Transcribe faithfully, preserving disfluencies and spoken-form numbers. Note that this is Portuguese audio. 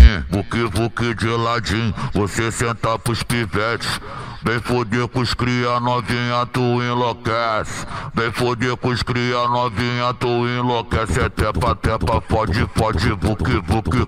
ladinho, vuque vuque de ladinho, você senta pros pivetes. Vem foder com os cria novinha, tu enlouquece. Vem foder com os cria novinha, tu enlouquece. É tepa, tepa, fode, fode, vuque, vuque.